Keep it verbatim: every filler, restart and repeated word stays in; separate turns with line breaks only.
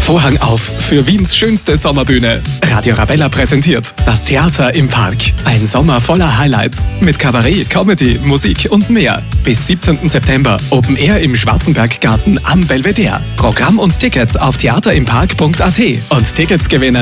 Vorhang auf für Wiens schönste Sommerbühne. Radio Arabella präsentiert das Theater im Park. Ein Sommer voller Highlights mit Kabarett, Comedy, Musik und mehr. Bis siebzehnten September Open Air im Schwarzenberggarten am Belvedere. Programm und Tickets auf theaterimpark punkt at und Tickets gewinnen